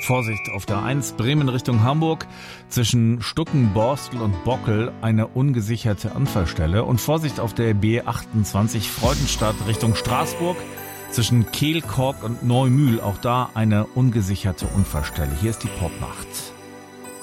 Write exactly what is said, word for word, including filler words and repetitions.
Vorsicht auf der eins Bremen Richtung Hamburg. Zwischen Stucken, Borstel und Bockel eine ungesicherte Unfallstelle. Und Vorsicht auf der B achtundzwanzig Freudenstadt Richtung Straßburg. Zwischen Kehl, Kork und Neumühl. Auch da eine ungesicherte Unfallstelle. Hier ist die Popnacht.